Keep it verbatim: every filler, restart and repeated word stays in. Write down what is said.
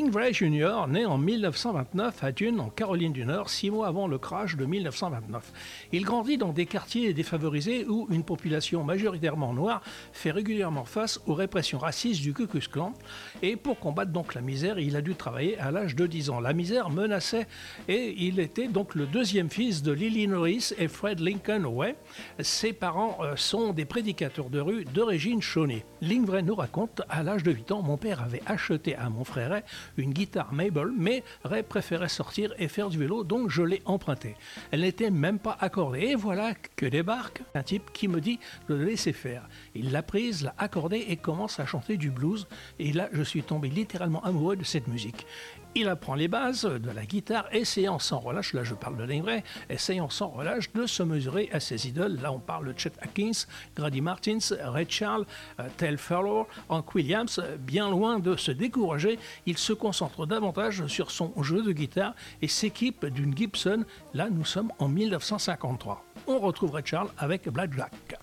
Lingvray junior, né en mille neuf cent vingt-neuf à Dune, en Caroline du Nord, six mois avant le crash de mille neuf cent vingt-neuf. Il grandit dans des quartiers défavorisés où une population majoritairement noire fait régulièrement face aux répressions racistes du Ku Klux Klan. Et pour combattre donc la misère, il a dû travailler à l'âge de dix ans. La misère menaçait et il était donc le deuxième fils de Lily Norris et Fred Lincoln Way. Ses parents sont des prédicateurs de rue d'origine Shawnee. Lingvray nous raconte, à l'âge de huit ans, mon père avait acheté à mon frère Ray une guitare Mabel, mais Ray préférait sortir et faire du vélo, donc je l'ai empruntée. Elle n'était même pas accordée. Et voilà que débarque un type qui me dit de le laisser faire. Il l'a prise, l'a accordée et commence à chanter du blues. Et là, je suis tombé littéralement amoureux de cette musique. Il apprend les bases de la guitare, essayant sans relâche, là je parle de Lingvray, essayant sans relâche de se mesurer à ses idoles. Là on parle de Chet Atkins, Grady Martins, Ray Charles, euh, Tel Furler, Hank Williams. Bien loin de se décourager, il se concentre davantage sur son jeu de guitare et s'équipe d'une Gibson. Là nous sommes en mille neuf cent cinquante-trois. On retrouve Ray Charles avec Black Jack.